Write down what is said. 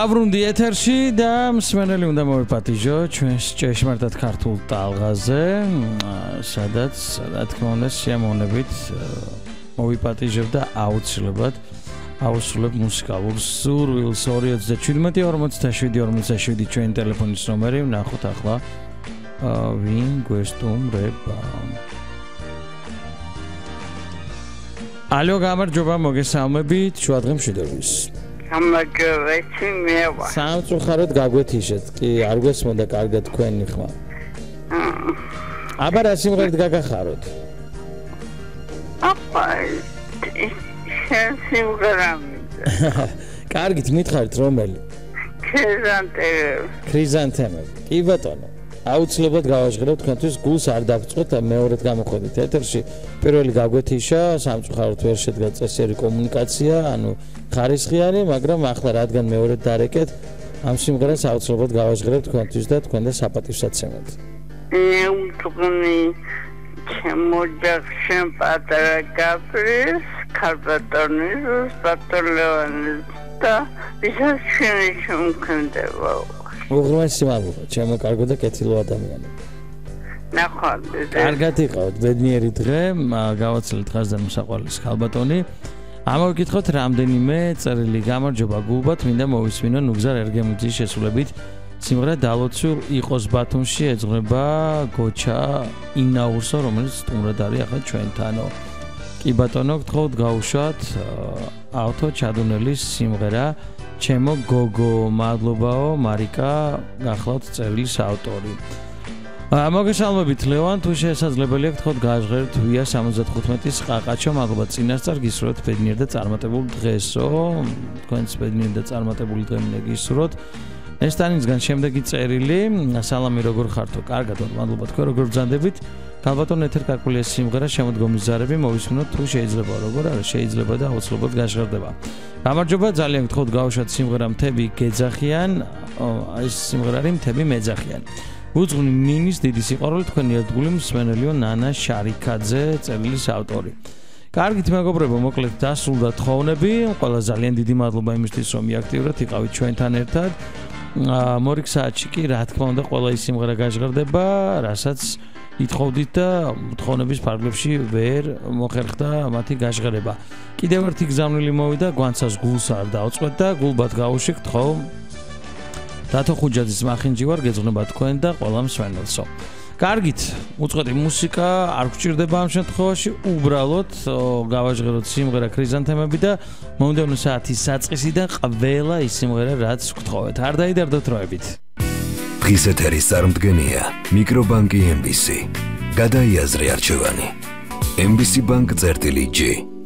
აბრუნდი ეთერში და მსმენელი უნდა მოვიპატიჟო ჩვენს ჭეშმარიტად ქართულ ტალღაზე, სადაც რა თქმა უნდა სიამოვნებით მოვიპატიჟებ და აუცილებლად ავუსრულებ მუსიკალურ სურვილს 237-47-47 ჩვენი ტელეფონის ნომერი, ვნახოთ ახლა ვინ გვესტუმრება. ალო, გამარჯობა, მოგესალმებით, შუადღე მშვიდობის. გამარჯობეთი, მე ვარ. სამწუხაროდ გაგვეთიშეთ, კი, არ გვესმოდა კარგად თქვენი ხმა. აბა რა სიმღერით გაგახაროთ? აბა კარგით, მითხარით რომელი? ქრიზანთემები. კი ბატონო. აუცილებლად გავაჟღერებ თქვენთვის, გულს არ დავწყვეტ და მეორედ გამოხვედით ეთერში. პირველი გაგვეთიშა, სამწუხაროდ ვერ შედგა წესიერი კომუნიკაცია, ანუ ხარისხიანი, მაგრამ ახლა რადგან მეორედ დარეკეთ, ამ სიმღერას აუცილებლად გავაჟღერებ თქვენთვის და თქვენ და საპატივსაცემად. მე ვთქვი ჩემოჯახშენ პატარა გაფრის, ქალბატონის, ბატონლეონის და ვისაც ჩვენი შემოქმედება. უღრმესი მადლობა, ჩემო კარგო და კეთილო ადამიანები. ნახოთ. კარგად იყავთ, ბედნიერი დღე, გავაცილეთ ხაზთან მოსაყვარლის ქალბატონი. ამოვიკითხოთ რამდენიმე წერილი. გამარჯობა გულბათ, მინდა მოვისმინო ნუგზარ ერგემუძის შესრულებით სიმღერა დალოცულ იყოს ბათუმში, ეძღვრება გოჩა ინაურსო, რომელიც სტუმრად არის ახლა ჩვენთანო. კი ბატონო, გთხოვთ გაუშვათ ავთო ჩადუნელის სიმღერა ჩემო გოგო, მადლობაო მარიკა, გახლავთ წერილის ავტორი. მოგესალმებით ლევან, თუ შესაძლებელია გთხოვთ გააჟღეროთ ვია 75-ის ყაყაჩო, მადლობა წინასწარ გისურვებთ ბედნიერ და წარმატებულ დღესო. თქვენც ბედნიერ და წარმატებული დღე მინდა გისურვოთ. ესტანისგან შემდეგი წერილი, სალამი როგორ ხართო? კარგად, მადლობა, თქვენ როგორ ბრძანდებით? ქალბატონ ეთერკაკულია სიმღერა შემოდგომის ზარები, მოვისმინოთ თუ შეიძლება, როგორ არის, შეიძლება და აუცილებლად გაჟღერდება. გამარჯობა, ძალიან გთხოვთ გავუშვათ სიმღერა მთები გეძახიან, ეს სიმღერა არის მთები მეძახიან. უძღვნი მინის დიდი სიყვარული, თქვენი ერთგული მსმენელიო ნანა შარიქაძე, წერილის ავტორი. კარგით მეგობრებო, მოკლედ დასრულდა თხოვნები, ყველა ძალიან დიდი მადლობა იმისთვის, რომ მიაქტიურებთ, იყავით ჩვენთან ერთად. მორიგ საათში კი რა თქმა უნდა ყველა ის სიმღერა გაჟღერდება, რასაც ითხოვდით და თხოვნების ფარგლებში ვერ მოხერხდა მათი გაჟღერება. კიდევ ერთი გზავნილი მოვიდა, გვანცას გულს არ დაუწყვეთ და გულბათ გაუშვით თხოვ. დათო ხუჯაძის მახინჯი ვარ, გეძღვნება თქვენ და ყველა მსმენელსო. კარგით, უწყვეტი მუსიკა არ გვჭირდება ამ შემთხვევაში, უბრალოდ გავაჟღეროთ სიმღერა ქრიზანთემები და მომდევნო საათის საწყისიდან ყველა ის სიმღერა რაც გთხოვეთ. არ დაიდარდოთ დროებით. დღის ეთერის წარმდგენია მიკრობანკი MBC. გადაიაზრე არჩევანი. MBC Bank წერტილი G.